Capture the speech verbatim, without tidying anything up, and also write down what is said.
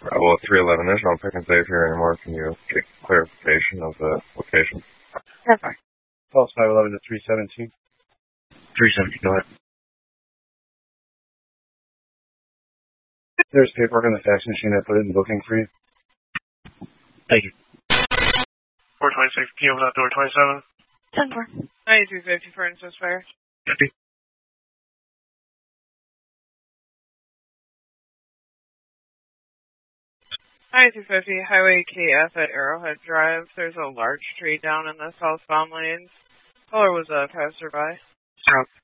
Bravo three eleven, there's no pick and save here anymore. Can you get clarification of the location? Yeah, fine. Pulse five eleven to three seventeen. three seventeen, go ahead. There's paperwork on the fax machine. I put it in booking for you. Thank you. four twenty-six, P O without door twenty-seven. ten four. ninety-two fifty for instance fire. fifty. ninety-two fifty, Highway K F at Arrowhead Drive. There's a large tree down in the southbound lanes. Caller was a passerby. South.